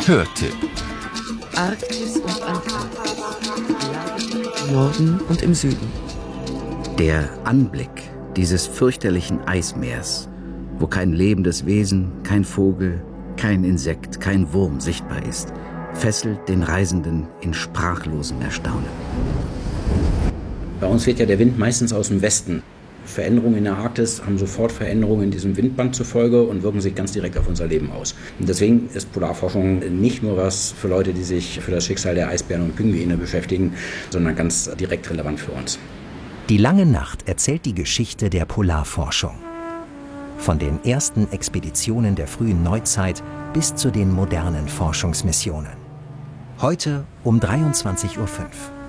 Hörtipp. Arktis und Antarktis. Im Norden und im Süden. Der Anblick dieses fürchterlichen Eismeers, wo kein lebendes Wesen, kein Vogel, kein Insekt, kein Wurm sichtbar ist, fesselt den Reisenden in sprachlosem Erstaunen. Bei uns weht ja der Wind meistens aus dem Westen. Veränderungen in der Arktis haben sofort Veränderungen in diesem Windband zur Folge und wirken sich ganz direkt auf unser Leben aus. Und deswegen ist Polarforschung nicht nur was für Leute, die sich für das Schicksal der Eisbären und Pinguine beschäftigen, sondern ganz direkt relevant für uns. Die lange Nacht erzählt die Geschichte der Polarforschung. Von den ersten Expeditionen der frühen Neuzeit bis zu den modernen Forschungsmissionen. Heute um 23:05 Uhr.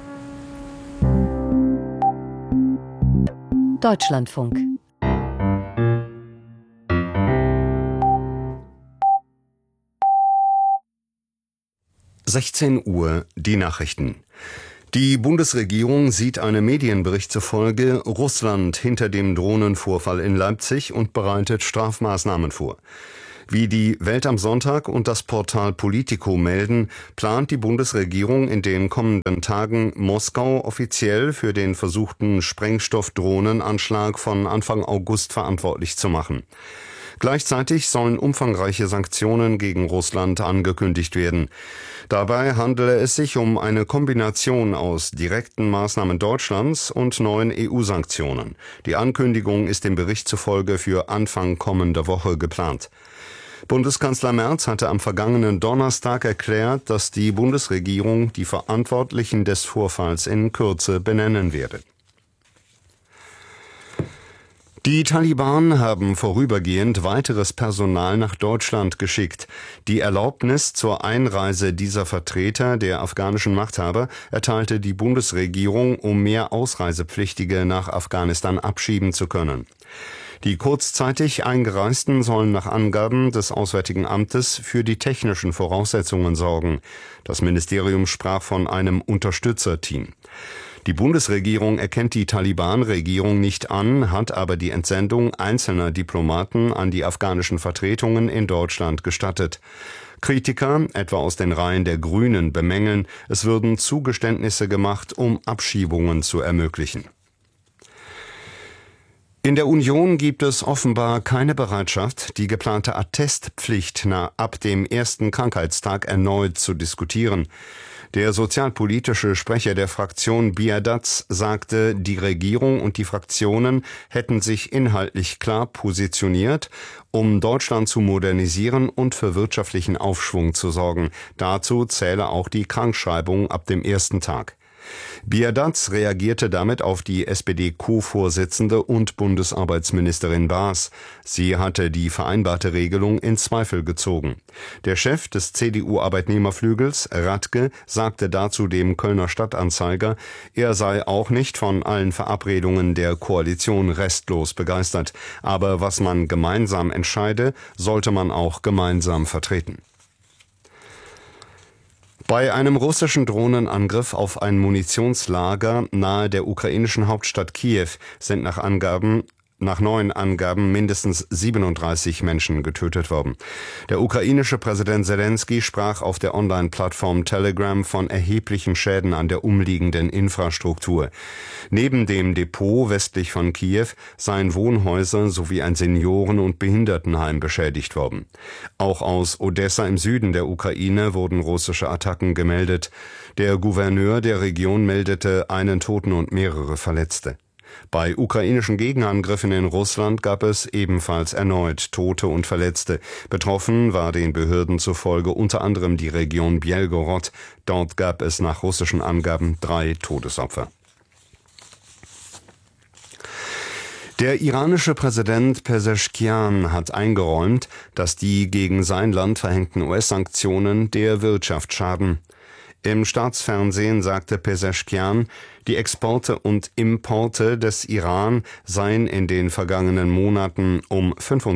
Deutschlandfunk. (16 Uhr) Die Nachrichten. Die Bundesregierung sieht einem Medienbericht zufolge Russland hinter dem Drohnenvorfall in Leipzig und bereitet Strafmaßnahmen vor. Wie die Welt am Sonntag und das Portal Politico melden, plant die Bundesregierung in den kommenden Tagen Moskau offiziell für den versuchten Sprengstoffdrohnenanschlag von Anfang August verantwortlich zu machen. Gleichzeitig sollen umfangreiche Sanktionen gegen Russland angekündigt werden. Dabei handele es sich um eine Kombination aus direkten Maßnahmen Deutschlands und neuen EU-Sanktionen. Die Ankündigung ist dem Bericht zufolge für Anfang kommender Woche geplant. Bundeskanzler Merz hatte am vergangenen Donnerstag erklärt, dass die Bundesregierung die Verantwortlichen des Vorfalls in Kürze benennen werde. Die Taliban haben vorübergehend weiteres Personal nach Deutschland geschickt. Die Erlaubnis zur Einreise dieser Vertreter der afghanischen Machthaber erteilte die Bundesregierung, um mehr Ausreisepflichtige nach Afghanistan abschieben zu können. Die kurzzeitig Eingereisten sollen nach Angaben des Auswärtigen Amtes für die technischen Voraussetzungen sorgen. Das Ministerium sprach von einem Unterstützerteam. Die Bundesregierung erkennt die Taliban-Regierung nicht an, hat aber die Entsendung einzelner Diplomaten an die afghanischen Vertretungen in Deutschland gestattet. Kritiker, etwa aus den Reihen der Grünen, bemängeln, es würden Zugeständnisse gemacht, um Abschiebungen zu ermöglichen. In der Union gibt es offenbar keine Bereitschaft, die geplante Attestpflicht ab dem ersten Krankheitstag erneut zu diskutieren. Der sozialpolitische Sprecher der Fraktion Biadatz sagte, die Regierung und die Fraktionen hätten sich inhaltlich klar positioniert, um Deutschland zu modernisieren und für wirtschaftlichen Aufschwung zu sorgen. Dazu zähle auch die Krankschreibung ab dem ersten Tag. Biadatz reagierte damit auf die SPD-Co-Vorsitzende und Bundesarbeitsministerin Baas. Sie hatte die vereinbarte Regelung in Zweifel gezogen. Der Chef des CDU-Arbeitnehmerflügels, Radke, sagte dazu dem Kölner Stadtanzeiger, er sei auch nicht von allen Verabredungen der Koalition restlos begeistert. Aber was man gemeinsam entscheide, sollte man auch gemeinsam vertreten. Bei einem russischen Drohnenangriff auf ein Munitionslager nahe der ukrainischen Hauptstadt Kiew sind nach neuen Angaben mindestens 37 Menschen getötet worden. Der ukrainische Präsident Selenskyj sprach auf der Online-Plattform Telegram von erheblichen Schäden an der umliegenden Infrastruktur. Neben dem Depot westlich von Kiew seien Wohnhäuser sowie ein Senioren- und Behindertenheim beschädigt worden. Auch aus Odessa im Süden der Ukraine wurden russische Attacken gemeldet. Der Gouverneur der Region meldete einen Toten und mehrere Verletzte. Bei ukrainischen Gegenangriffen in Russland gab es ebenfalls erneut Tote und Verletzte. Betroffen war den Behörden zufolge unter anderem die Region Bjelgorod. Dort gab es nach russischen Angaben 3 Todesopfer. Der iranische Präsident Pezeshkian hat eingeräumt, dass die gegen sein Land verhängten US-Sanktionen der Wirtschaft schaden. Im Staatsfernsehen sagte Pezeshkian, die Exporte und Importe des Iran seien in den vergangenen Monaten um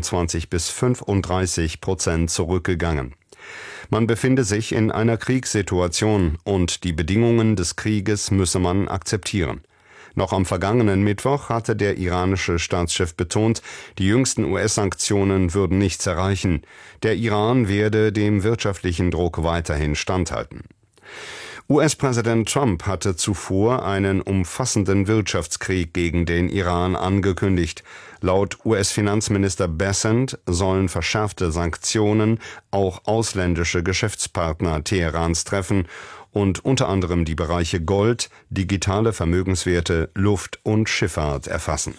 25-35% zurückgegangen. Man befinde sich in einer Kriegssituation und die Bedingungen des Krieges müsse man akzeptieren. Noch am vergangenen Mittwoch hatte der iranische Staatschef betont, die jüngsten US-Sanktionen würden nichts erreichen. Der Iran werde dem wirtschaftlichen Druck weiterhin standhalten. US-Präsident Trump hatte zuvor einen umfassenden Wirtschaftskrieg gegen den Iran angekündigt. Laut US-Finanzminister Bessent sollen verschärfte Sanktionen auch ausländische Geschäftspartner Teherans treffen und unter anderem die Bereiche Gold, digitale Vermögenswerte, Luft- und Schifffahrt erfassen.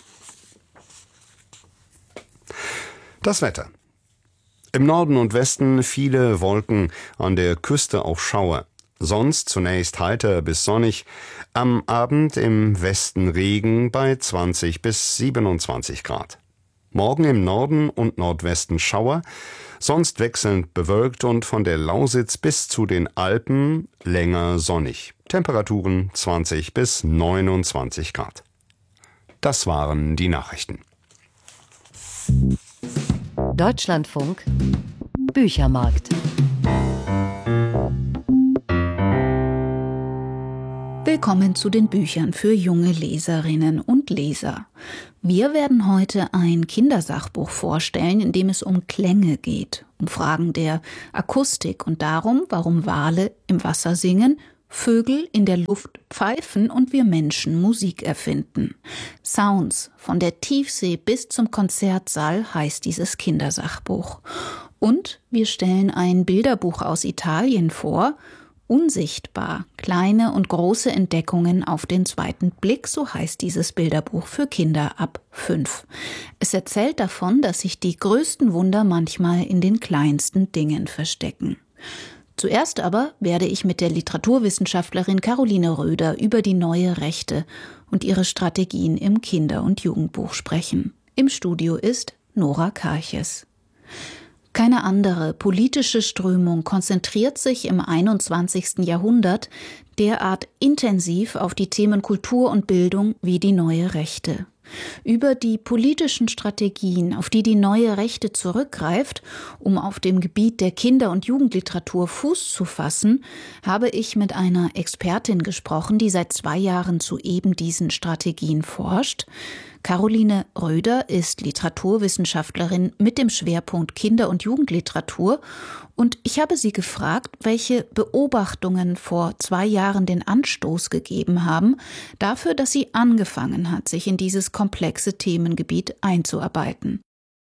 Das Wetter. Im Norden und Westen viele Wolken, an der Küste auch Schauer. Sonst zunächst heiter bis sonnig, am Abend im Westen Regen bei 20 bis 27 Grad. Morgen im Norden und Nordwesten Schauer, sonst wechselnd bewölkt und von der Lausitz bis zu den Alpen länger sonnig. Temperaturen 20 bis 29 Grad. Das waren die Nachrichten. Deutschlandfunk Büchermarkt. Willkommen zu den Büchern für junge Leserinnen und Leser. Wir werden heute ein Kindersachbuch vorstellen, in dem es um Klänge geht, um Fragen der Akustik und darum, warum Wale im Wasser singen, Vögel in der Luft pfeifen und wir Menschen Musik erfinden. Sounds von der Tiefsee bis zum Konzertsaal heißt dieses Kindersachbuch. Und wir stellen ein Bilderbuch aus Italien vor, Unsichtbar, kleine und große Entdeckungen auf den zweiten Blick, so heißt dieses Bilderbuch für Kinder ab 5. Es erzählt davon, dass sich die größten Wunder manchmal in den kleinsten Dingen verstecken. Zuerst aber werde ich mit der Literaturwissenschaftlerin Caroline Röder über die neue Rechte und ihre Strategien im Kinder- und Jugendbuch sprechen. Im Studio ist Nora Karches. Keine andere politische Strömung konzentriert sich im 21. Jahrhundert derart intensiv auf die Themen Kultur und Bildung wie die neue Rechte. Über die politischen Strategien, auf die die neue Rechte zurückgreift, um auf dem Gebiet der Kinder- und Jugendliteratur Fuß zu fassen, habe ich mit einer Expertin gesprochen, die seit 2 Jahren zu eben diesen Strategien forscht. Caroline Röder ist Literaturwissenschaftlerin mit dem Schwerpunkt Kinder- und Jugendliteratur und ich habe sie gefragt, welche Beobachtungen vor 2 Jahren den Anstoß gegeben haben, dafür, dass sie angefangen hat, sich in dieses komplexe Themengebiet einzuarbeiten.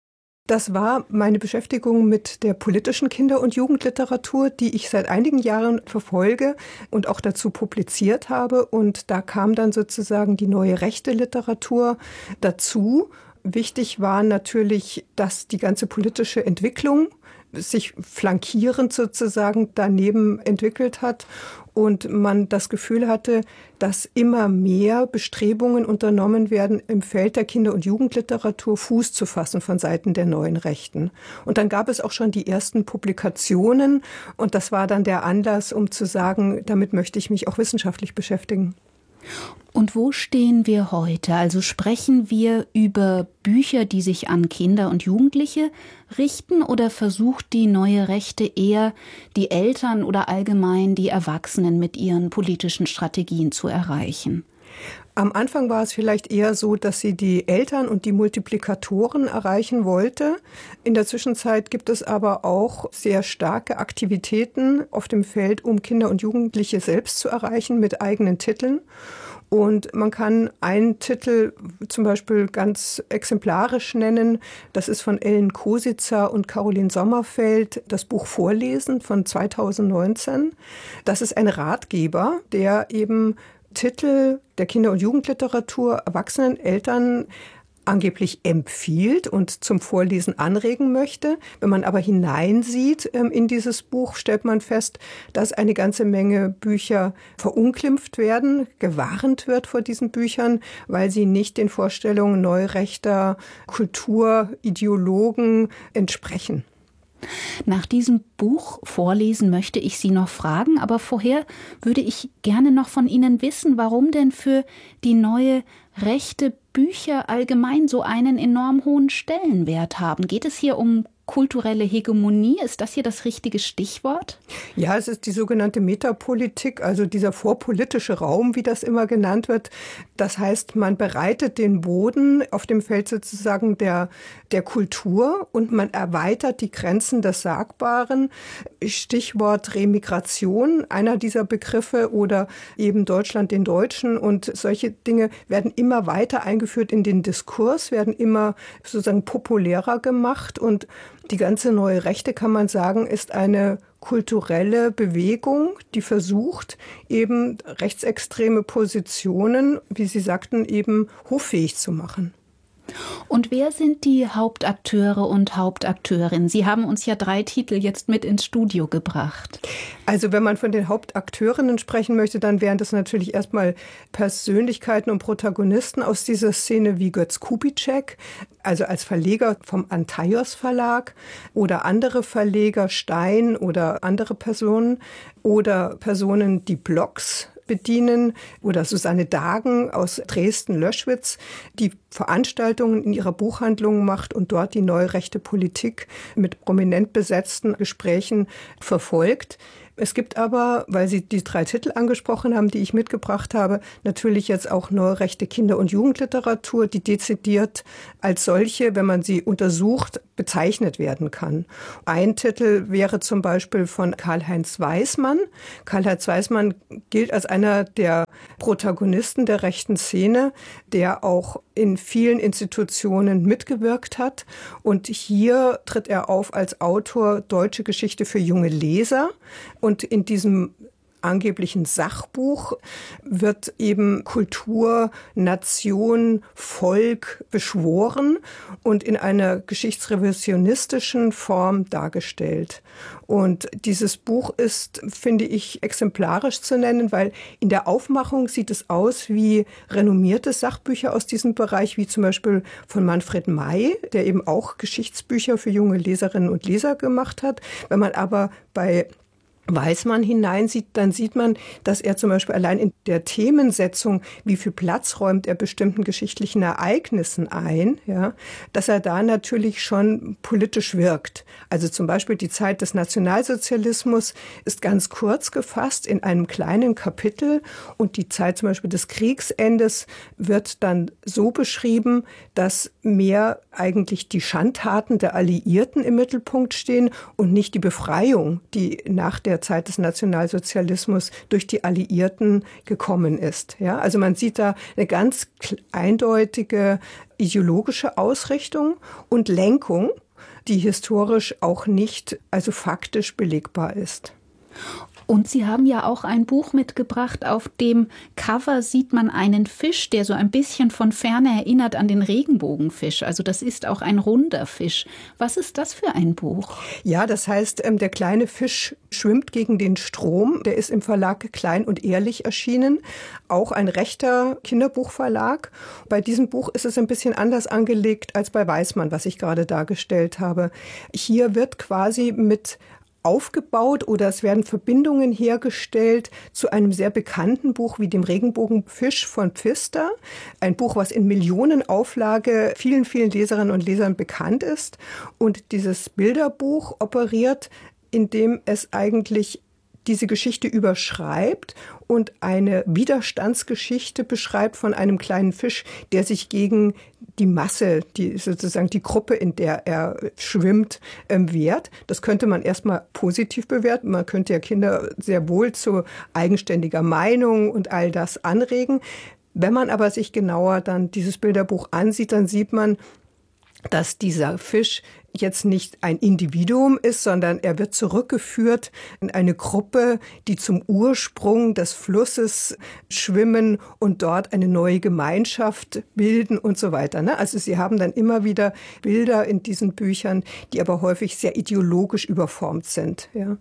Das war meine Beschäftigung mit der politischen Kinder- und Jugendliteratur, die ich seit einigen Jahren verfolge und auch dazu publiziert habe. Und da kam dann sozusagen die neue rechte Literatur dazu. Wichtig war natürlich, dass die ganze politische Entwicklung sich flankierend sozusagen daneben entwickelt hat und man das Gefühl hatte, dass immer mehr Bestrebungen unternommen werden, im Feld der Kinder- und Jugendliteratur Fuß zu fassen von Seiten der neuen Rechten. Und dann gab es auch schon die ersten Publikationen und das war dann der Anlass, um zu sagen, damit möchte ich mich auch wissenschaftlich beschäftigen. Und wo stehen wir heute? Also sprechen wir über Bücher, die sich an Kinder und Jugendliche richten, oder versucht die neue Rechte eher, die Eltern oder allgemein die Erwachsenen mit ihren politischen Strategien zu erreichen? Am Anfang war es vielleicht eher so, dass sie die Eltern und die Multiplikatoren erreichen wollte. In der Zwischenzeit gibt es aber auch sehr starke Aktivitäten auf dem Feld, um Kinder und Jugendliche selbst zu erreichen mit eigenen Titeln. Und man kann einen Titel zum Beispiel ganz exemplarisch nennen. Das ist von Ellen Kositzer und Caroline Sommerfeld, das Buch Vorlesen von 2019. Das ist ein Ratgeber, der eben Titel der Kinder- und Jugendliteratur Erwachsenen, Eltern angeblich empfiehlt und zum Vorlesen anregen möchte. Wenn man aber hineinsieht in dieses Buch, stellt man fest, dass eine ganze Menge Bücher verunglimpft werden, gewarnt wird vor diesen Büchern, weil sie nicht den Vorstellungen neurechter Kulturideologen entsprechen. Nach diesem Buch Vorlesen möchte ich Sie noch fragen, aber vorher würde ich gerne noch von Ihnen wissen, warum denn für die neue rechte Bücher allgemein so einen enorm hohen Stellenwert haben. Geht es hier um kulturelle Hegemonie, ist das hier das richtige Stichwort? Ja, es ist die sogenannte Metapolitik, also dieser vorpolitische Raum, wie das immer genannt wird. Das heißt, man bereitet den Boden auf dem Feld sozusagen der Kultur und man erweitert die Grenzen des Sagbaren. Stichwort Remigration, einer dieser Begriffe, oder eben Deutschland den Deutschen, und solche Dinge werden immer weiter eingeführt in den Diskurs, werden immer sozusagen populärer gemacht, und die ganze neue Rechte, kann man sagen, ist eine kulturelle Bewegung, die versucht, eben rechtsextreme Positionen, wie Sie sagten, eben hoffähig zu machen. Und wer sind die Hauptakteure und Hauptakteurinnen? Sie haben uns ja 3 Titel jetzt mit ins Studio gebracht. Also wenn man von den Hauptakteurinnen sprechen möchte, dann wären das natürlich erstmal Persönlichkeiten und Protagonisten aus dieser Szene wie Götz Kubitschek, also als Verleger vom Antaios Verlag, oder andere Verleger, Stein oder andere Personen, oder Personen, die Blogs bedienen, oder Susanne Dagen aus Dresden-Löschwitz, die Veranstaltungen in ihrer Buchhandlung macht und dort die neurechte Politik mit prominent besetzten Gesprächen verfolgt. Es gibt aber, weil Sie die 3 Titel angesprochen haben, die ich mitgebracht habe, natürlich jetzt auch neurechte Kinder- und Jugendliteratur, die dezidiert als solche, wenn man sie untersucht, bezeichnet werden kann. Ein Titel wäre zum Beispiel von Karl-Heinz Weismann. Karl-Heinz Weismann gilt als einer der Protagonisten der rechten Szene, der auch in vielen Institutionen mitgewirkt hat. Und hier tritt er auf als Autor Deutsche Geschichte für junge Leser. Und in diesem angeblichen Sachbuch wird eben Kultur, Nation, Volk beschworen und in einer geschichtsrevisionistischen Form dargestellt. Und dieses Buch ist, finde ich, exemplarisch zu nennen, weil in der Aufmachung sieht es aus wie renommierte Sachbücher aus diesem Bereich, wie zum Beispiel von Manfred May, der eben auch Geschichtsbücher für junge Leserinnen und Leser gemacht hat. Wenn man aber bei Weismann hineinsieht, dann sieht man, dass er zum Beispiel allein in der Themensetzung, wie viel Platz räumt er bestimmten geschichtlichen Ereignissen ein, ja, dass er da natürlich schon politisch wirkt. Also zum Beispiel die Zeit des Nationalsozialismus ist ganz kurz gefasst in einem kleinen Kapitel, und die Zeit zum Beispiel des Kriegsendes wird dann so beschrieben, dass mehr eigentlich die Schandtaten der Alliierten im Mittelpunkt stehen und nicht die Befreiung, die nach der Zeit des Nationalsozialismus durch die Alliierten gekommen ist. Ja, also man sieht da eine ganz eindeutige ideologische Ausrichtung und Lenkung, die historisch auch nicht, also faktisch belegbar ist. Und Sie haben ja auch ein Buch mitgebracht. Auf dem Cover sieht man einen Fisch, der so ein bisschen von Ferne erinnert an den Regenbogenfisch. Also das ist auch ein runder Fisch. Was ist das für ein Buch? Ja, das heißt, der kleine Fisch schwimmt gegen den Strom. Der ist im Verlag Klein und Ehrlich erschienen. Auch ein rechter Kinderbuchverlag. Bei diesem Buch ist es ein bisschen anders angelegt als bei Weismann, was ich gerade dargestellt habe. Hier wird quasi mit aufgebaut oder es werden Verbindungen hergestellt zu einem sehr bekannten Buch wie dem Regenbogenfisch von Pfister. Ein Buch, was in Millionenauflage vielen, vielen Leserinnen und Lesern bekannt ist. Und dieses Bilderbuch operiert, indem es eigentlich diese Geschichte überschreibt und eine Widerstandsgeschichte beschreibt von einem kleinen Fisch, der sich gegen die Masse, die sozusagen die Gruppe, in der er schwimmt, wehrt. Das könnte man erstmal positiv bewerten. Man könnte ja Kinder sehr wohl zu eigenständiger Meinung und all das anregen. Wenn man aber sich genauer dann dieses Bilderbuch ansieht, dann sieht man, dass dieser Fisch jetzt nicht ein Individuum ist, sondern er wird zurückgeführt in eine Gruppe, die zum Ursprung des Flusses schwimmen und dort eine neue Gemeinschaft bilden und so weiter. Also Sie haben dann immer wieder Bilder in diesen Büchern, die aber häufig sehr ideologisch überformt sind. Ja.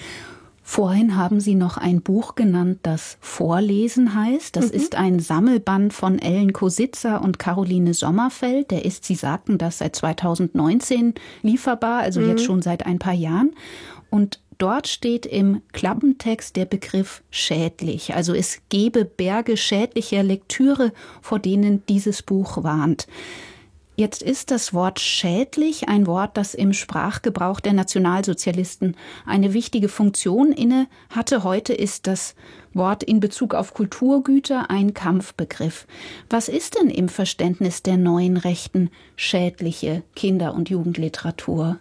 Vorhin haben Sie noch ein Buch genannt, das Vorlesen heißt. Das ist ein Sammelband von Ellen Kositzer und Caroline Sommerfeld. Der ist, Sie sagten das, seit 2019 lieferbar, also jetzt schon seit ein paar Jahren. Und dort steht im Klappentext der Begriff schädlich. Also es gebe Berge schädlicher Lektüre, vor denen dieses Buch warnt. Jetzt ist das Wort schädlich ein Wort, das im Sprachgebrauch der Nationalsozialisten eine wichtige Funktion inne hatte. Heute ist das Wort in Bezug auf Kulturgüter ein Kampfbegriff. Was ist denn im Verständnis der neuen Rechten schädliche Kinder- und Jugendliteratur?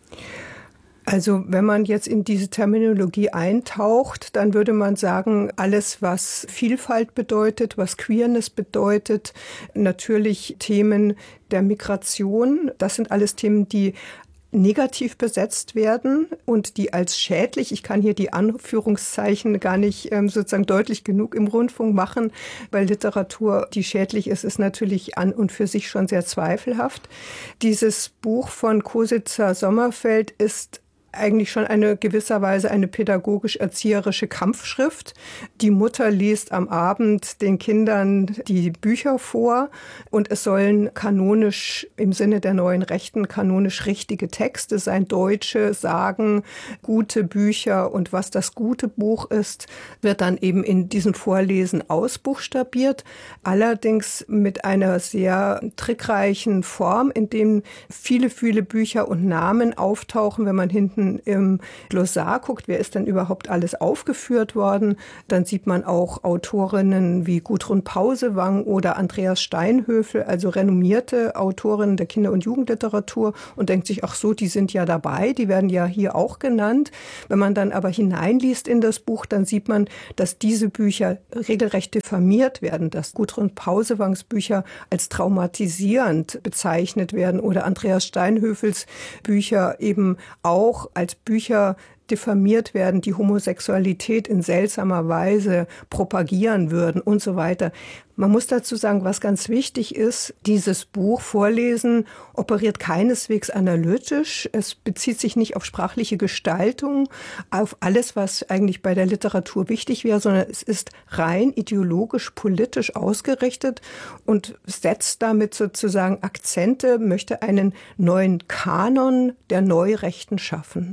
Also wenn man jetzt in diese Terminologie eintaucht, dann würde man sagen, alles, was Vielfalt bedeutet, was Queerness bedeutet, natürlich Themen der Migration, das sind alles Themen, die negativ besetzt werden und die als schädlich, ich kann hier die Anführungszeichen gar nicht sozusagen deutlich genug im Rundfunk machen, weil Literatur, die schädlich ist, ist natürlich an und für sich schon sehr zweifelhaft. Dieses Buch von Kositzer-Sommerfeld ist eigentlich schon gewisserweise eine pädagogisch-erzieherische Kampfschrift. Die Mutter liest am Abend den Kindern die Bücher vor und es sollen kanonisch, im Sinne der neuen Rechten, kanonisch richtige Texte sein, deutsche Sagen, gute Bücher, und was das gute Buch ist, wird dann eben in diesen Vorlesen ausbuchstabiert, allerdings mit einer sehr trickreichen Form, in dem viele, viele Bücher und Namen auftauchen, wenn man hinten im Glossar guckt, wer ist denn überhaupt alles aufgeführt worden, dann sieht man auch Autorinnen wie Gudrun Pausewang oder Andreas Steinhöfel, also renommierte Autorinnen der Kinder- und Jugendliteratur, und denkt sich, ach so, die sind ja dabei, die werden ja hier auch genannt. Wenn man dann aber hineinliest in das Buch, dann sieht man, dass diese Bücher regelrecht diffamiert werden, dass Gudrun Pausewangs Bücher als traumatisierend bezeichnet werden oder Andreas Steinhöfels Bücher eben auch als Bücher diffamiert werden, die Homosexualität in seltsamer Weise propagieren würden und so weiter. Man muss dazu sagen, was ganz wichtig ist, dieses Buch Vorlesen operiert keineswegs analytisch. Es bezieht sich nicht auf sprachliche Gestaltung, auf alles, was eigentlich bei der Literatur wichtig wäre, sondern es ist rein ideologisch, politisch ausgerichtet und setzt damit sozusagen Akzente, möchte einen neuen Kanon der Neurechten schaffen.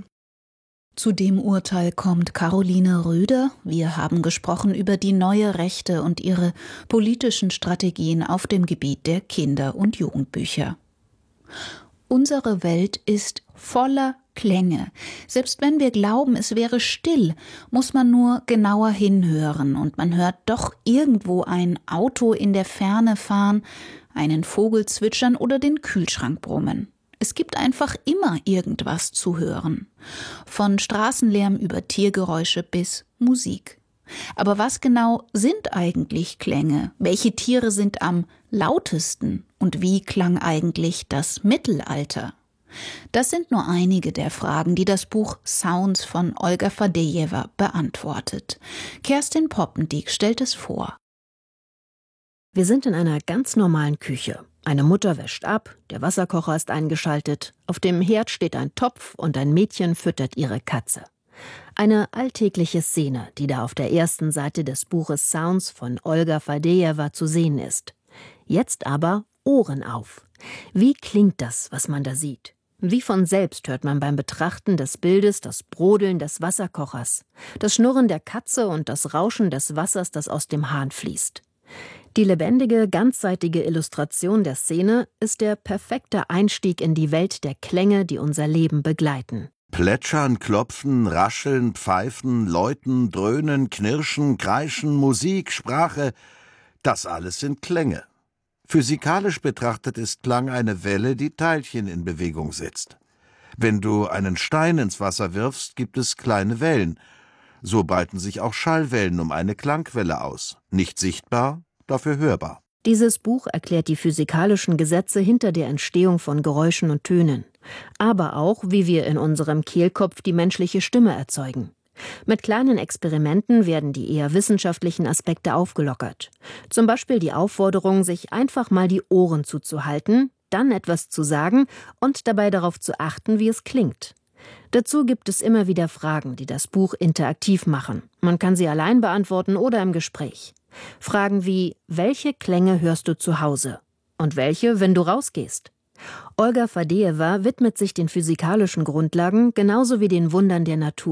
Zu dem Urteil kommt Caroline Röder. Wir haben gesprochen über die neue Rechte und ihre politischen Strategien auf dem Gebiet der Kinder- und Jugendbücher. Unsere Welt ist voller Klänge. Selbst wenn wir glauben, es wäre still, muss man nur genauer hinhören und man hört doch irgendwo ein Auto in der Ferne fahren, einen Vogel zwitschern oder den Kühlschrank brummen. Es gibt einfach immer irgendwas zu hören. Von Straßenlärm über Tiergeräusche bis Musik. Aber was genau sind eigentlich Klänge? Welche Tiere sind am lautesten? Und wie klang eigentlich das Mittelalter? Das sind nur einige der Fragen, die das Buch Sounds von Olga Fadejewa beantwortet. Kerstin Poppendiek stellt es vor. Wir sind in einer ganz normalen Küche. Eine Mutter wäscht ab, der Wasserkocher ist eingeschaltet, auf dem Herd steht ein Topf und ein Mädchen füttert ihre Katze. Eine alltägliche Szene, die da auf der ersten Seite des Buches Sounds von Olga Fadejewa zu sehen ist. Jetzt aber Ohren auf. Wie klingt das, was man da sieht? Wie von selbst hört man beim Betrachten des Bildes das Brodeln des Wasserkochers, das Schnurren der Katze und das Rauschen des Wassers, das aus dem Hahn fließt. Die lebendige, ganzseitige Illustration der Szene ist der perfekte Einstieg in die Welt der Klänge, die unser Leben begleiten. Plätschern, klopfen, rascheln, pfeifen, läuten, dröhnen, knirschen, kreischen, Musik, Sprache, das alles sind Klänge. Physikalisch betrachtet ist Klang eine Welle, die Teilchen in Bewegung setzt. Wenn du einen Stein ins Wasser wirfst, gibt es kleine Wellen. So breiten sich auch Schallwellen um eine Klangquelle aus. Nicht sichtbar, dafür hörbar. Dieses Buch erklärt die physikalischen Gesetze hinter der Entstehung von Geräuschen und Tönen, aber auch, wie wir in unserem Kehlkopf die menschliche Stimme erzeugen. Mit kleinen Experimenten werden die eher wissenschaftlichen Aspekte aufgelockert. Zum Beispiel die Aufforderung, sich einfach mal die Ohren zuzuhalten, dann etwas zu sagen und dabei darauf zu achten, wie es klingt. Dazu gibt es immer wieder Fragen, die das Buch interaktiv machen. Man kann sie allein beantworten oder im Gespräch. Fragen wie: Welche Klänge hörst du zu Hause? Und welche, wenn du rausgehst? Olga Fadejewa widmet sich den physikalischen Grundlagen genauso wie den Wundern der Natur.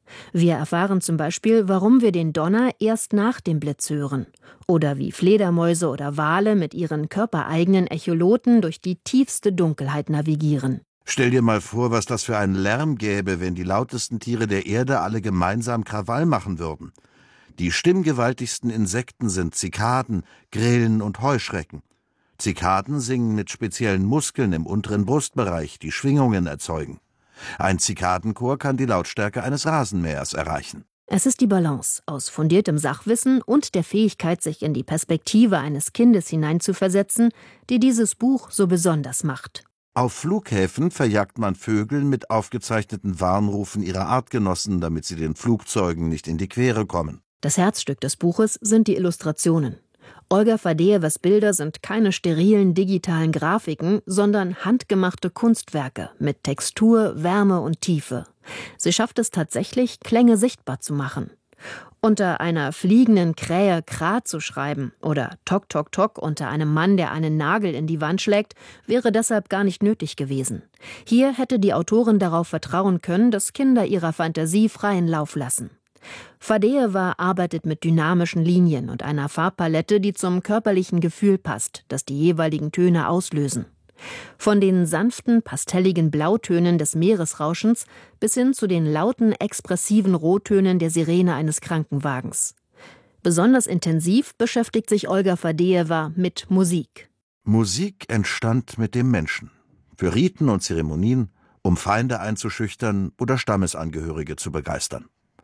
Wir erfahren zum Beispiel, warum wir den Donner erst nach dem Blitz hören. Oder wie Fledermäuse oder Wale mit ihren körpereigenen Echoloten durch die tiefste Dunkelheit navigieren. Stell dir mal vor, was das für einen Lärm gäbe, wenn die lautesten Tiere der Erde alle gemeinsam Krawall machen würden. Die stimmgewaltigsten Insekten sind Zikaden, Grillen und Heuschrecken. Zikaden singen mit speziellen Muskeln im unteren Brustbereich, die Schwingungen erzeugen. Ein Zikadenchor kann die Lautstärke eines Rasenmähers erreichen. Es ist die Balance aus fundiertem Sachwissen und der Fähigkeit, sich in die Perspektive eines Kindes hineinzuversetzen, die dieses Buch so besonders macht. Auf Flughäfen verjagt man Vögel mit aufgezeichneten Warnrufen ihrer Artgenossen, damit sie den Flugzeugen nicht in die Quere kommen. Das Herzstück des Buches sind die Illustrationen. Olga Fadejewas Bilder sind keine sterilen digitalen Grafiken, sondern handgemachte Kunstwerke mit Textur, Wärme und Tiefe. Sie schafft es tatsächlich, Klänge sichtbar zu machen. Unter einer fliegenden Krähe Kra zu schreiben oder Tok Tok Tok unter einem Mann, der einen Nagel in die Wand schlägt, wäre deshalb gar nicht nötig gewesen. Hier hätte die Autorin darauf vertrauen können, dass Kinder ihrer Fantasie freien Lauf lassen. Fadejewa arbeitet mit dynamischen Linien und einer Farbpalette, die zum körperlichen Gefühl passt, das die jeweiligen Töne auslösen. Von den sanften, pastelligen Blautönen des Meeresrauschens bis hin zu den lauten, expressiven Rottönen der Sirene eines Krankenwagens. Besonders intensiv beschäftigt sich Olga Fadejewa mit Musik. Musik entstand mit dem Menschen. Für Riten und Zeremonien, um Feinde einzuschüchtern oder Stammesangehörige zu begeistern.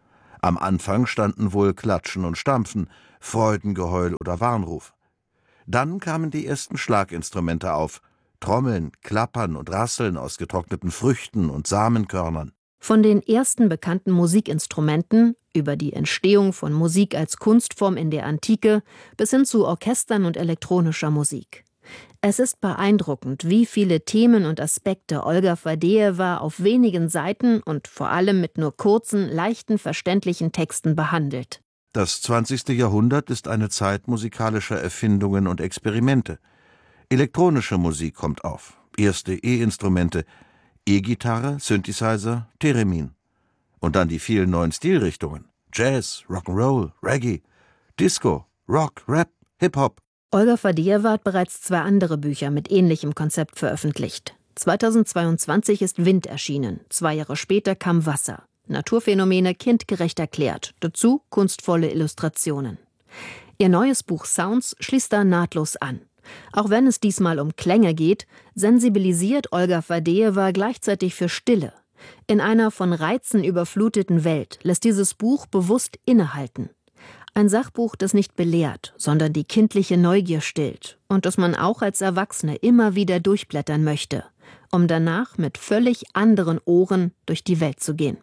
Am Anfang standen wohl Klatschen und Stampfen, Freudengeheul oder Warnruf. Dann kamen die ersten Schlaginstrumente auf, Trommeln, Klappern und Rasseln aus getrockneten Früchten und Samenkörnern. Von den ersten bekannten Musikinstrumenten über die Entstehung von Musik als Kunstform in der Antike bis hin zu Orchestern und elektronischer Musik. Es ist beeindruckend, wie viele Themen und Aspekte Olga Fadejewa auf wenigen Seiten und vor allem mit nur kurzen, leichten, verständlichen Texten behandelt. Das 20. Jahrhundert ist eine Zeit musikalischer Erfindungen und Experimente. Elektronische Musik kommt auf, erste E-Instrumente, E-Gitarre, Synthesizer, Theremin. Und dann die vielen neuen Stilrichtungen, Jazz, Rock'n'Roll, Reggae, Disco, Rock, Rap, Hip-Hop. Olga Fadejewa hat bereits 2 andere Bücher mit ähnlichem Konzept veröffentlicht. 2022 ist Wind erschienen, 2 Jahre später kam Wasser. Naturphänomene kindgerecht erklärt, dazu kunstvolle Illustrationen. Ihr neues Buch Sounds schließt da nahtlos an. Auch wenn es diesmal um Klänge geht, sensibilisiert Olga Fadejewa gleichzeitig für Stille. In einer von Reizen überfluteten Welt lässt dieses Buch bewusst innehalten. Ein Sachbuch, das nicht belehrt, sondern die kindliche Neugier stillt und das man auch als Erwachsene immer wieder durchblättern möchte, um danach mit völlig anderen Ohren durch die Welt zu gehen.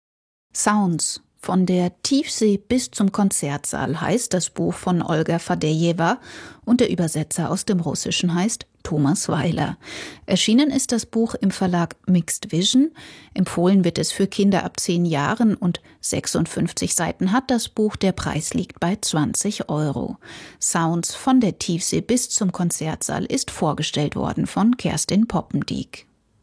Sounds. Von der Tiefsee bis zum Konzertsaal heißt das Buch von Olga Fadejewa und der Übersetzer aus dem Russischen heißt Thomas Weiler. Erschienen ist das Buch im Verlag Mixed Vision. Empfohlen wird es für Kinder ab 10 Jahren und 56 Seiten hat das Buch. Der Preis liegt bei 20 €. Sounds von der Tiefsee bis zum Konzertsaal ist vorgestellt worden von Kerstin Poppendiek.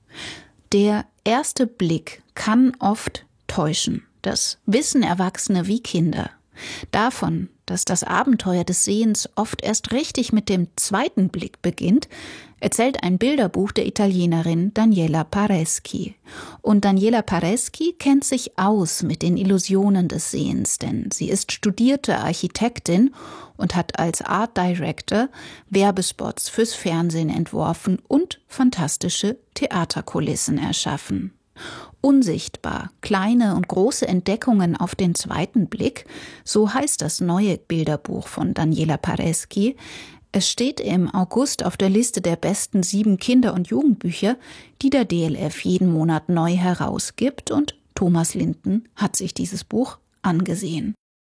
Der erste Blick kann oft täuschen. Das wissen Erwachsene wie Kinder. Davon, dass das Abenteuer des Sehens oft erst richtig mit dem zweiten Blick beginnt, erzählt ein Bilderbuch der Italienerin Daniela Pareschi. Und Daniela Pareschi kennt sich aus mit den Illusionen des Sehens, denn sie ist studierte Architektin und hat als Art Director Werbespots fürs Fernsehen entworfen und fantastische Theaterkulissen erschaffen. Unsichtbar, kleine und große Entdeckungen auf den zweiten Blick, so heißt das neue Bilderbuch von Daniela Pareschi. Es steht im August auf der Liste der besten 7 Kinder- und Jugendbücher, die der DLF jeden Monat neu herausgibt, und Thomas Linden hat sich dieses Buch angesehen.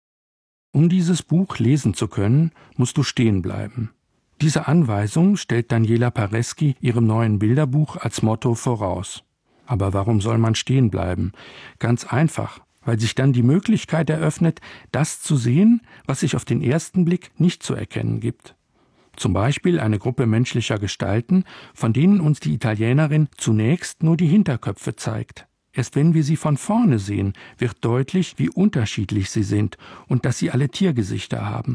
Um dieses Buch lesen zu können, musst du stehen bleiben. Diese Anweisung stellt Daniela Pareschi ihrem neuen Bilderbuch als Motto voraus. Aber warum soll man stehen bleiben? Ganz einfach, weil sich dann die Möglichkeit eröffnet, das zu sehen, was sich auf den ersten Blick nicht zu erkennen gibt. Zum Beispiel eine Gruppe menschlicher Gestalten, von denen uns die Italienerin zunächst nur die Hinterköpfe zeigt. Erst wenn wir sie von vorne sehen, wird deutlich, wie unterschiedlich sie sind und dass sie alle Tiergesichter haben.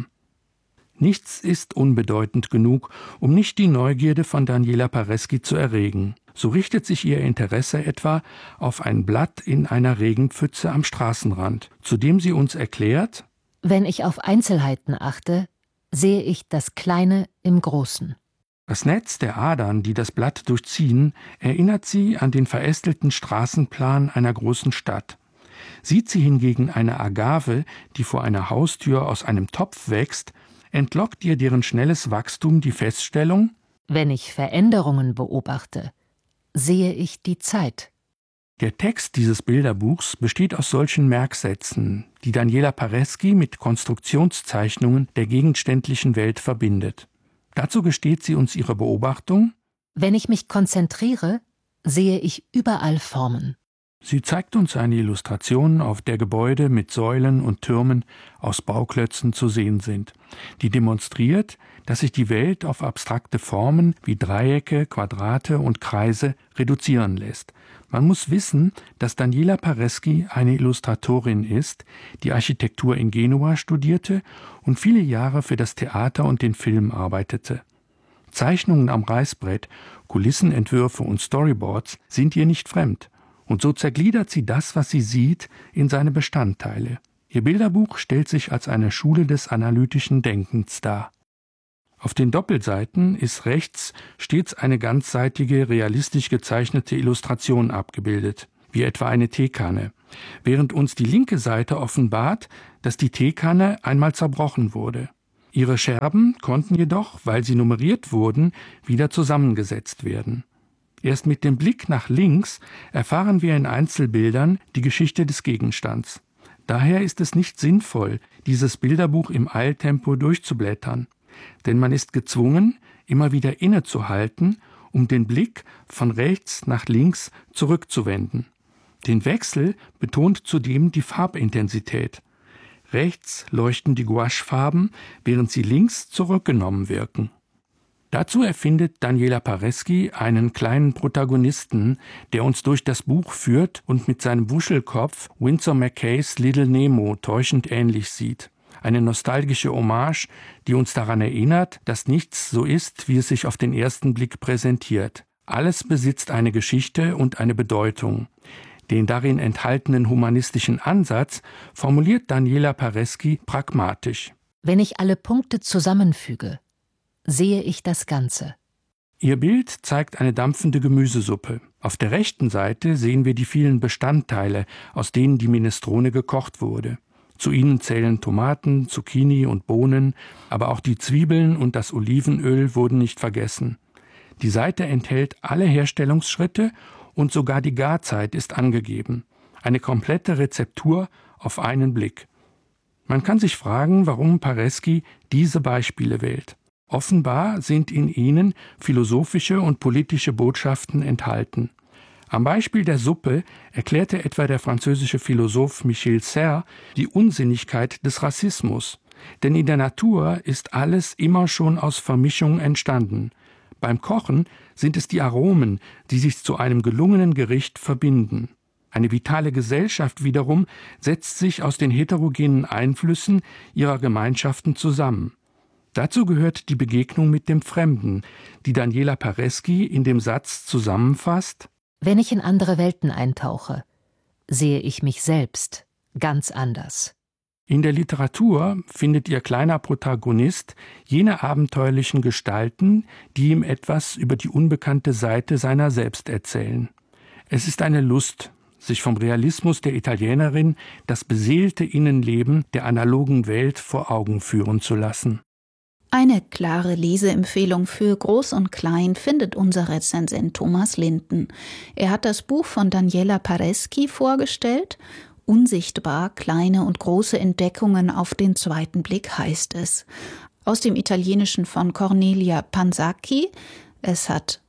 Nichts ist unbedeutend genug, um nicht die Neugierde von Daniela Paresky zu erregen. So richtet sich ihr Interesse etwa auf ein Blatt in einer Regenpfütze am Straßenrand, zu dem sie uns erklärt: Wenn ich auf Einzelheiten achte, sehe ich das Kleine im Großen. Das Netz der Adern, die das Blatt durchziehen, erinnert sie an den verästelten Straßenplan einer großen Stadt. Sieht sie hingegen eine Agave, die vor einer Haustür aus einem Topf wächst, entlockt ihr deren schnelles Wachstum die Feststellung: Wenn ich Veränderungen beobachte, sehe ich die Zeit. Der Text dieses Bilderbuchs besteht aus solchen Merksätzen, die Daniela Paresky mit Konstruktionszeichnungen der gegenständlichen Welt verbindet. Dazu gesteht sie uns ihre Beobachtung: Wenn ich mich konzentriere, sehe ich überall Formen. Sie zeigt uns eine Illustration, auf der Gebäude mit Säulen und Türmen aus Bauklötzen zu sehen sind, die demonstriert, dass sich die Welt auf abstrakte Formen wie Dreiecke, Quadrate und Kreise reduzieren lässt. Man muss wissen, dass Daniela Paresky eine Illustratorin ist, die Architektur in Genua studierte und viele Jahre für das Theater und den Film arbeitete. Zeichnungen am Reißbrett, Kulissenentwürfe und Storyboards sind ihr nicht fremd. Und so zergliedert sie das, was sie sieht, in seine Bestandteile. Ihr Bilderbuch stellt sich als eine Schule des analytischen Denkens dar. Auf den Doppelseiten ist rechts stets eine ganzseitige, realistisch gezeichnete Illustration abgebildet, wie etwa eine Teekanne, während uns die linke Seite offenbart, dass die Teekanne einmal zerbrochen wurde. Ihre Scherben konnten jedoch, weil sie nummeriert wurden, wieder zusammengesetzt werden. Erst mit dem Blick nach links erfahren wir in Einzelbildern die Geschichte des Gegenstands. Daher ist es nicht sinnvoll, dieses Bilderbuch im Eiltempo durchzublättern, denn man ist gezwungen, immer wieder innezuhalten, um den Blick von rechts nach links zurückzuwenden. Den Wechsel betont zudem die Farbintensität. Rechts leuchten die Gouachefarben, während sie links zurückgenommen wirken. Dazu erfindet Daniela Paresky einen kleinen Protagonisten, der uns durch das Buch führt und mit seinem Wuschelkopf Winsor McCays Little Nemo täuschend ähnlich sieht. Eine nostalgische Hommage, die uns daran erinnert, dass nichts so ist, wie es sich auf den ersten Blick präsentiert. Alles besitzt eine Geschichte und eine Bedeutung. Den darin enthaltenen humanistischen Ansatz formuliert Daniela Paresky pragmatisch. Wenn ich alle Punkte zusammenfüge, sehe ich das Ganze. Ihr Bild zeigt eine dampfende Gemüsesuppe. Auf der rechten Seite sehen wir die vielen Bestandteile, aus denen die Minestrone gekocht wurde. Zu ihnen zählen Tomaten, Zucchini und Bohnen, aber auch die Zwiebeln und das Olivenöl wurden nicht vergessen. Die Seite enthält alle Herstellungsschritte und sogar die Garzeit ist angegeben. Eine komplette Rezeptur auf einen Blick. Man kann sich fragen, warum Paresky diese Beispiele wählt. Offenbar sind in ihnen philosophische und politische Botschaften enthalten. Am Beispiel der Suppe erklärte etwa der französische Philosoph Michel Serres die Unsinnigkeit des Rassismus. Denn in der Natur ist alles immer schon aus Vermischung entstanden. Beim Kochen sind es die Aromen, die sich zu einem gelungenen Gericht verbinden. Eine vitale Gesellschaft wiederum setzt sich aus den heterogenen Einflüssen ihrer Gemeinschaften zusammen. Dazu gehört die Begegnung mit dem Fremden, die Daniela Paresky in dem Satz zusammenfasst: Wenn ich in andere Welten eintauche, sehe ich mich selbst ganz anders. In der Literatur findet ihr kleiner Protagonist jene abenteuerlichen Gestalten, die ihm etwas über die unbekannte Seite seiner selbst erzählen. Es ist eine Lust, sich vom Realismus der Italienerin das beseelte Innenleben der analogen Welt vor Augen führen zu lassen. Eine klare Leseempfehlung für Groß und Klein findet unser Rezensent Thomas Linden. Er hat das Buch von Daniela Paresky vorgestellt. Unsichtbar, kleine und große Entdeckungen auf den zweiten Blick heißt es. Aus dem Italienischen von Cornelia Panzacchi. Es hat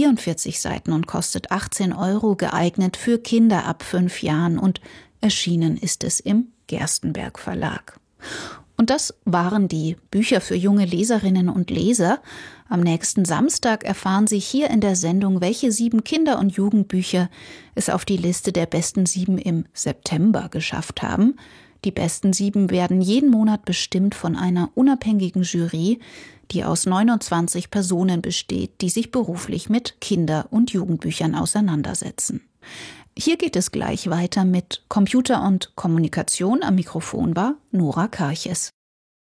44 Seiten und kostet 18 €, geeignet für Kinder ab 5 Jahren und erschienen ist es im Gerstenberg Verlag. Und das waren die Bücher für junge Leserinnen und Leser. Am nächsten Samstag erfahren Sie hier in der Sendung, welche 7 Kinder- und Jugendbücher es auf die Liste der besten 7 im September geschafft haben. Die besten 7 werden jeden Monat bestimmt von einer unabhängigen Jury, die aus 29 Personen besteht, die sich beruflich mit Kinder- und Jugendbüchern auseinandersetzen. Hier geht es gleich weiter mit Computer und Kommunikation. Am Mikrofon war Nora Karches.